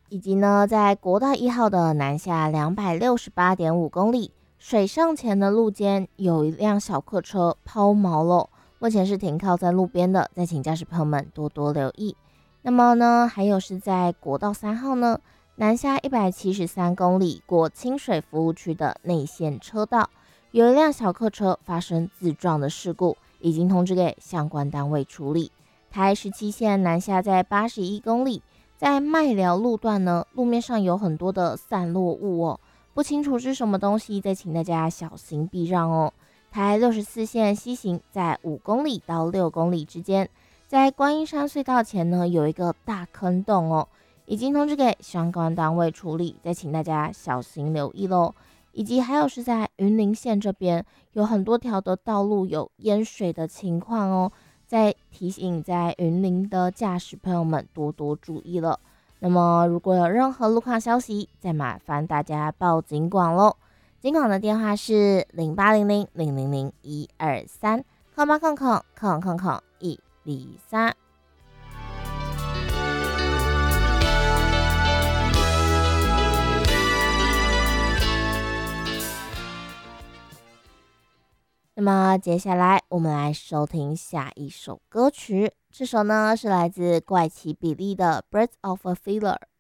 以及呢，在国道1号的南下268.5公里，水上前的路肩有一辆小客车抛锚了，目前是停靠在路边的，再请驾驶朋友们多多留意。那么呢，还有是在国道3号呢，南下173公里过清水服务区的内线车道，有一辆小客车发生自撞的事故，已经通知给相关单位处理。台17线南下在81公里，在麦寮路段呢，路面上有很多的散落物哦，不清楚是什么东西，再请大家小心避让哦。台64线西行在5公里到6公里之间，在观音山隧道前呢，有一个大坑洞哦，已经通知给相关单位处理，再请大家小心留意喽。以及还有是在云林县这边，有很多条的道路有淹水的情况哦，再提醒在云林的驾驶朋友们多多注意了。那么如果有任何路况消息，再麻烦大家报警广喽。警广的电话是0800000123，空八空空空空空123。那么接下来我们来收听下一首歌曲，这首呢是来自怪奇比利的《Birds of a Feather》。